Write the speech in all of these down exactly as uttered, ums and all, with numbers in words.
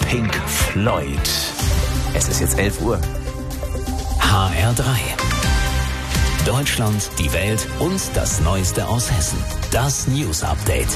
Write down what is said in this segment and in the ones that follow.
Pink Floyd. Es ist jetzt elf Uhr. H R drei. Deutschland, die Welt und das Neueste aus Hessen. Das News Update.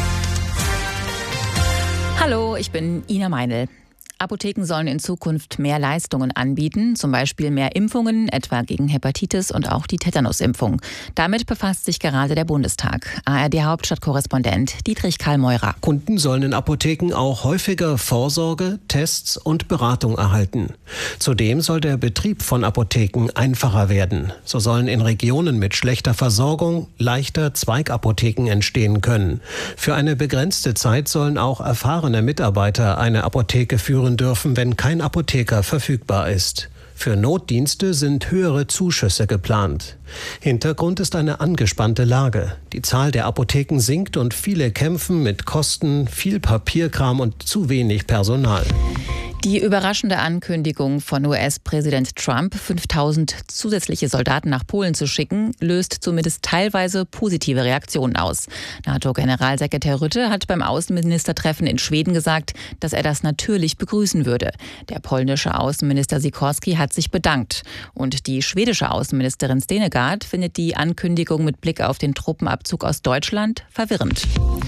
Hallo, ich bin Ina Meinl. Apotheken sollen in Zukunft mehr Leistungen anbieten, zum Beispiel mehr Impfungen, etwa gegen Hepatitis und auch die Tetanusimpfung. Damit befasst sich gerade der Bundestag. A R D-Hauptstadtkorrespondent Dietrich Karl Meurer. Kunden sollen in Apotheken auch häufiger Vorsorge, Tests und Beratung erhalten. Zudem soll der Betrieb von Apotheken einfacher werden. So sollen in Regionen mit schlechter Versorgung leichter Zweigapotheken entstehen können. Für eine begrenzte Zeit sollen auch erfahrene Mitarbeiter eine Apotheke führen dürfen, wenn kein Apotheker verfügbar ist. Für Notdienste sind höhere Zuschüsse geplant. Hintergrund ist eine angespannte Lage. Die Zahl der Apotheken sinkt und viele kämpfen mit Kosten, viel Papierkram und zu wenig Personal. Die überraschende Ankündigung von U S-Präsident Trump, fünftausend zusätzliche Soldaten nach Polen zu schicken, löst zumindest teilweise positive Reaktionen aus. NATO-Generalsekretär Rutte hat beim Außenministertreffen in Schweden gesagt, dass er das natürlich begrüßen würde. Der polnische Außenminister Sikorski hat sich bedankt. Und die schwedische Außenministerin Stenegard findet die Ankündigung mit Blick auf den Truppenabzug aus Deutschland verwirrend.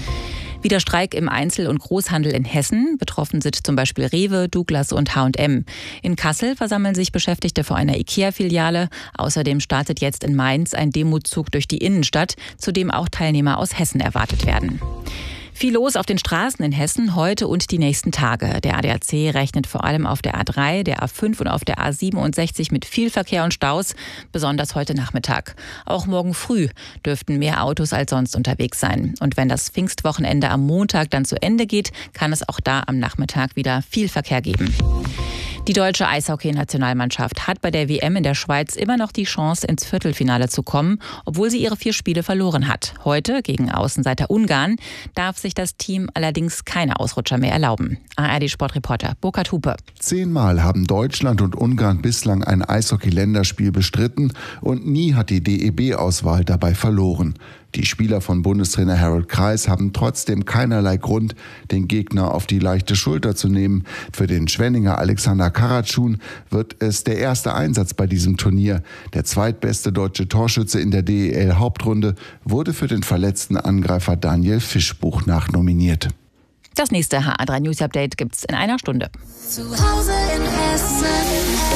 Wieder Streik im Einzel- und Großhandel in Hessen. Betroffen sind zum Beispiel Rewe, Douglas und H und M. In Kassel versammeln sich Beschäftigte vor einer IKEA-Filiale. Außerdem startet jetzt in Mainz ein Demozug durch die Innenstadt, zu dem auch Teilnehmer aus Hessen erwartet werden. Viel los auf den Straßen in Hessen heute und die nächsten Tage. Der A D A C rechnet vor allem auf der A drei, der A fünf und auf der A siebenundsechzig mit viel Verkehr und Staus, besonders heute Nachmittag. Auch morgen früh dürften mehr Autos als sonst unterwegs sein. Und wenn das Pfingstwochenende am Montag dann zu Ende geht, kann es auch da am Nachmittag wieder viel Verkehr geben. Die deutsche Eishockey-Nationalmannschaft hat bei der W M in der Schweiz immer noch die Chance, ins Viertelfinale zu kommen, obwohl sie ihre vier Spiele verloren hat. Heute gegen Außenseiter Ungarn darf sich das Team allerdings keine Ausrutscher mehr erlauben. A R D-Sportreporter Burkhard Hupe. Zehnmal haben Deutschland und Ungarn bislang ein Eishockey-Länderspiel bestritten und nie hat die D E B-Auswahl dabei verloren. Die Spieler von Bundestrainer Harold Kreis haben trotzdem keinerlei Grund, den Gegner auf die leichte Schulter zu nehmen. Für den Schwenninger Alexander Karatschun wird es der erste Einsatz bei diesem Turnier. Der zweitbeste deutsche Torschütze in der D E L-Hauptrunde wurde für den verletzten Angreifer Daniel Fischbuch nachnominiert. Das nächste H R drei News Update gibt's in einer Stunde. Zu Hause in Hessen.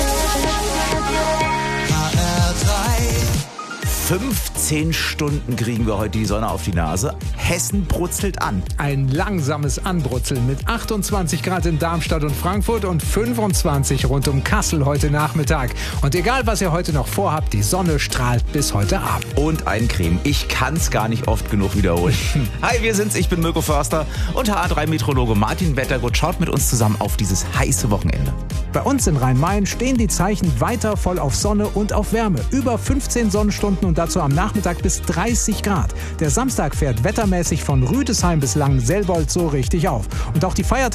H R drei. fünfzehn Stunden kriegen wir heute die Sonne auf die Nase. Hessen brutzelt an. Ein langsames Anbrutzeln mit achtundzwanzig Grad in Darmstadt und Frankfurt und fünfundzwanzig rund um Kassel heute Nachmittag. Und egal, was ihr heute noch vorhabt, die Sonne strahlt bis heute Abend. Und ein Creme. Ich kann's gar nicht oft genug wiederholen. Hi, wir sind's. Ich bin Mirko Förster und H R drei Meteorologe Martin Wettergut schaut mit uns zusammen auf dieses heiße Wochenende. Bei uns in Rhein-Main stehen die Zeichen weiter voll auf Sonne und auf Wärme. Über fünfzehn Sonnenstunden und dazu am Nachmittag bis dreißig Grad. Der Samstag fährt wettermäßig von Rüdesheim bis Langenselbold so richtig auf. Und auch die Feiertage